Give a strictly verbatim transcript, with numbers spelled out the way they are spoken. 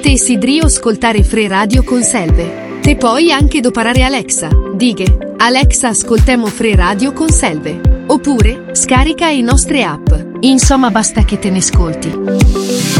Te sidrio ascoltare Free Radio con Selve. Te puoi anche doparare Alexa. Dighe, Alexa ascoltemo Free Radio con Selve. Oppure, scarica i nostre app. Insomma basta che te ne ascolti.